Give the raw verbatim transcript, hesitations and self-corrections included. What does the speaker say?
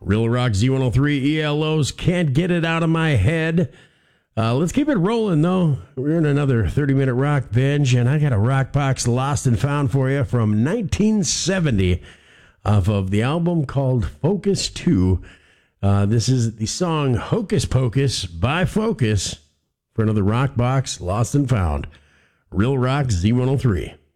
Real Rock Z one oh three E L O's Can't Get It Out of My Head. Uh, let's keep it rolling, though. We're in another thirty-minute rock binge, and I got a Rock Box Lost and Found for you from nineteen seventy off of the album called Focus two. Uh, this is the song Hocus Pocus by Focus for another Rock Box Lost and Found. Real Rock Z one oh three.